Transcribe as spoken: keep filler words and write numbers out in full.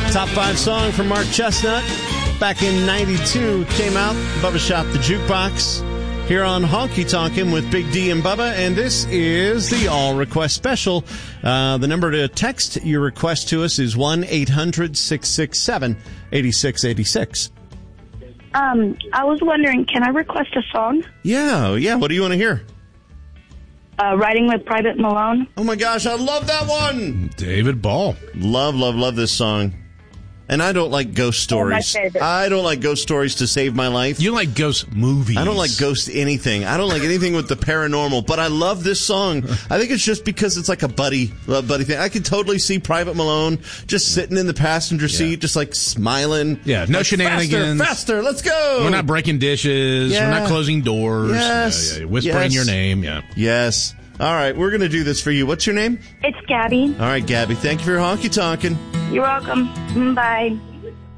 Top five song from Mark Chestnut. Back in ninety-two, came out. Bubba Shop the Jukebox. Here on Honky Tonkin' with Big D and Bubba. And this is the All Request Special. Uh, the number to text your request to us is one eight hundred six six seven eight six eight six. Um, I was wondering, can I request a song? Yeah, yeah. What do you want to hear? Uh, Riding with Private Malone. Oh, my gosh. I love that one. David Ball. Love, love, love this song. And I don't like ghost stories. Oh, my favorite. I don't like ghost stories to save my life. You like ghost movies. I don't like ghost anything. I don't like anything with the paranormal, but I love this song. I think it's just because it's like a buddy, a buddy thing. I can totally see Private Malone just sitting in the passenger seat, yeah. just like smiling. Yeah, no like, shenanigans. Faster, faster, let's go. We're not breaking dishes. Yeah. We're not closing doors. Yes. Yeah, yeah, whispering yes. your name. Yeah. Yes. All right, we're going to do this for you. What's your name? It's Gabby. All right, Gabby. Thank you for your honky tonkin'. You're welcome. Bye.